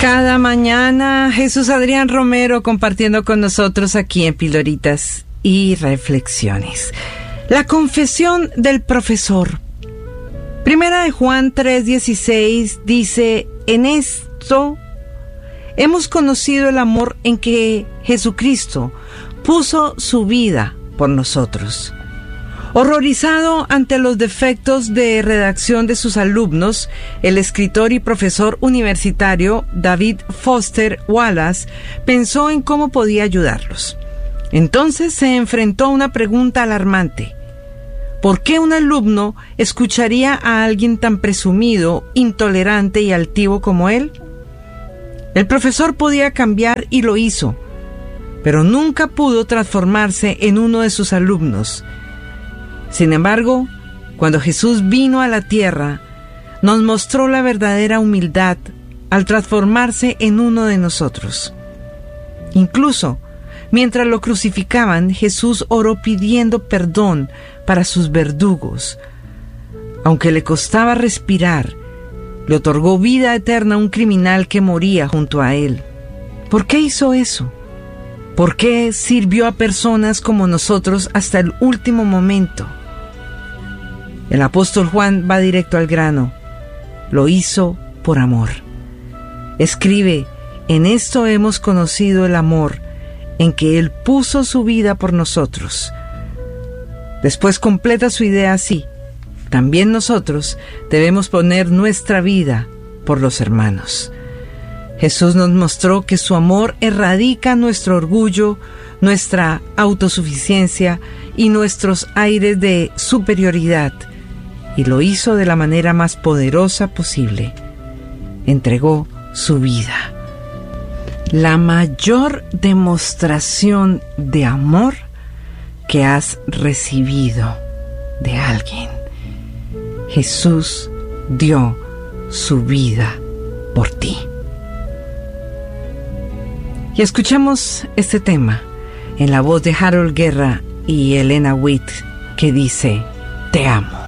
Cada mañana Jesús Adrián Romero compartiendo con nosotros aquí en Pildoritas y Reflexiones. La confesión del profesor. Primera de Juan 3:16 dice: en esto hemos conocido el amor en que Jesucristo puso su vida por nosotros. Horrorizado ante los defectos de redacción de sus alumnos, el escritor y profesor universitario David Foster Wallace pensó en cómo podía ayudarlos. Entonces se enfrentó a una pregunta alarmante. ¿Por qué un alumno escucharía a alguien tan presumido, intolerante y altivo como él? El profesor podía cambiar y lo hizo, pero nunca pudo transformarse en uno de sus alumnos. Sin embargo, cuando Jesús vino a la tierra, nos mostró la verdadera humildad al transformarse en uno de nosotros. Incluso, mientras lo crucificaban, Jesús oró pidiendo perdón para sus verdugos. Aunque le costaba respirar, le otorgó vida eterna a un criminal que moría junto a él. ¿Por qué hizo eso? ¿Por qué sirvió a personas como nosotros hasta el último momento? El apóstol Juan va directo al grano. Lo hizo por amor. Escribe: en esto hemos conocido el amor, en que Él puso su vida por nosotros. Después completa su idea así: también nosotros debemos poner nuestra vida por los hermanos. Jesús nos mostró que su amor erradica nuestro orgullo, nuestra autosuficiencia y nuestros aires de superioridad, y lo hizo de la manera más poderosa posible. Entregó su vida. La mayor demostración de amor que has recibido de alguien. Jesús dio su vida por ti. Y escuchamos este tema en la voz de Harold Guerra y Elena Witt, que dice: te amo.